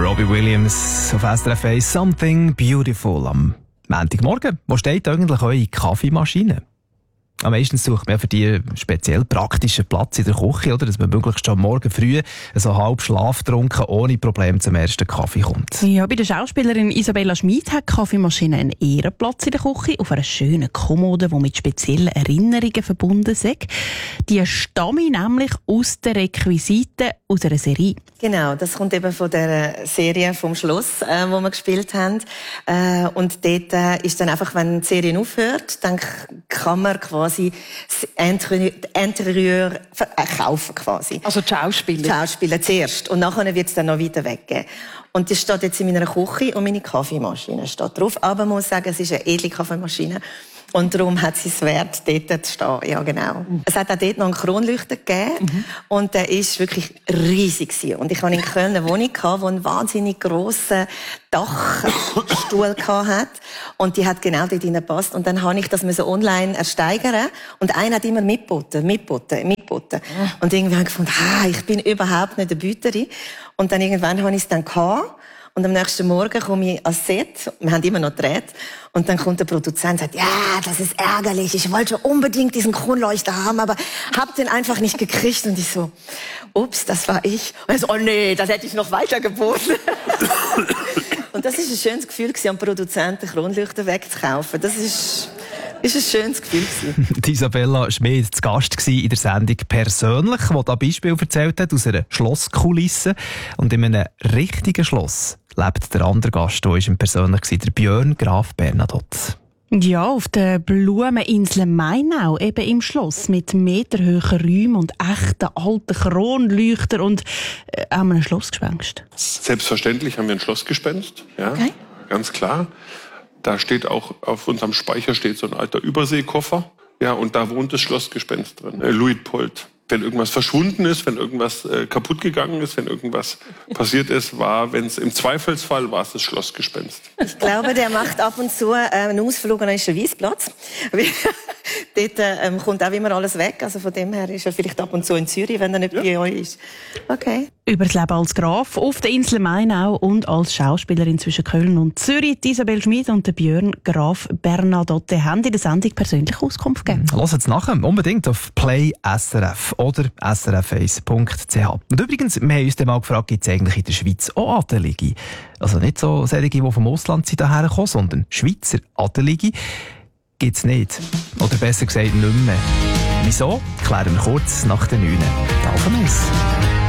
Robbie Williams auf SRF 1 «Something Beautiful» am Montagmorgen. Wo steht eigentlich eure Kaffeemaschine? Meistens sucht man für die speziell praktischen Platz in der Küche, oder? Dass man möglichst schon morgen früh so halb schlaftrunken ohne Probleme zum ersten Kaffee kommt. Ja, bei der Schauspielerin Isabella Schmid hat die Kaffeemaschine einen Ehrenplatz in der Küche auf einer schönen Kommode, die mit speziellen Erinnerungen verbunden ist. Die stammen nämlich aus den Requisiten aus einer Serie. Genau, das kommt eben von der Serie vom Schloss, wo wir gespielt haben. Und dort ist dann einfach, wenn die Serie aufhört, dann kann man quasi das Interieur kaufen quasi. Also die Schauspieler? Die Schauspieler zuerst. Und nachher wird es dann noch weiter weggeben. Und das steht jetzt in meiner Küche und meine Kaffeemaschine steht drauf. Aber man muss sagen, es ist eine edle Kaffeemaschine. Und darum hat sie es wert, dort zu stehen. Ja, genau. Es hat auch dort noch einen Kronleuchter gegeben. Und der ist wirklich riesig gewesen. Und ich hatte in Köln eine Wohnung, die einen wahnsinnig grossen Dachstuhl hatte. Und die hat genau dort reingepasst. Und dann habe ich das online ersteigern. Und einer hat immer mitgeboten. Und irgendwann habe ich gefunden, ich bin überhaupt nicht eine Büterin. Und dann irgendwann habe ich es dann gehabt. Und am nächsten Morgen komme ich ans Set, wir haben immer noch gedreht, und dann kommt der Produzent und sagt, ja, das ist ärgerlich, ich wollte unbedingt diesen Kronleuchter haben, aber hab den einfach nicht gekriegt. Und ich so, ups, das war ich. Und er so, oh nee, das hätte ich noch weiter geboten. Und das ist ein schönes Gefühl, am Produzenten Kronleuchter wegzukaufen. Das ist ein schönes Gefühl. Die Isabella Schmid zu Gast in der Sendung «Persönlich», die da Beispiel erzählt hat aus einer Schlosskulisse. Und in einem richtigen Schloss lebt der andere Gast, der im Persönlich war, der Björn Graf Bernadotte. Ja, auf der Blumeninsel Mainau, eben im Schloss, mit meterhohen Räumen und echten alten Kronleuchtern und haben wir ein Schlossgespenst. Selbstverständlich haben wir ein Schlossgespenst, ja, okay. Ganz klar. Da steht auch, auf unserem Speicher steht so ein alter Überseekoffer. Ja, und da wohnt das Schlossgespenst drin. Luitpold. Wenn irgendwas verschwunden ist, wenn irgendwas kaputt gegangen ist, wenn irgendwas passiert ist, wenn es im Zweifelsfall war es das Schlossgespenst. Ich glaube, der macht ab und zu einen Ausflug an den Wiesplatz. Dort kommt auch immer alles weg. Also von dem her ist er vielleicht ab und zu in Zürich, wenn er nicht bei euch ist. Okay. Über das Leben als Graf auf der Insel Mainau und als Schauspielerin zwischen Köln und Zürich. Die Isabelle Schmid und der Björn Graf Bernadotte haben in der Sendung persönliche Auskunft gegeben. Hört es nachher unbedingt auf Play SRF oder srf1.ch. Und übrigens, wir haben uns dann mal gefragt, gibt es eigentlich in der Schweiz auch Adelige? Also nicht so solche, die vom Ausland sind hierher kommen, sondern Schweizer Adelige gibt es nicht. Oder besser gesagt, nicht mehr. Wieso? Klären wir kurz nach den 9. Da auf